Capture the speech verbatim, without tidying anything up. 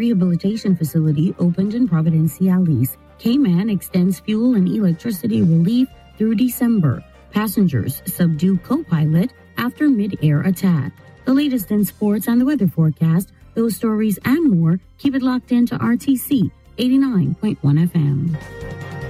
Rehabilitation Facility opened in Providenciales. Cayman extends fuel and electricity relief through December. Passengers subdue co-pilot after mid-air attack. The latest in sports and the weather forecast, those stories and more, keep it locked into R T C eighty-nine point one F M.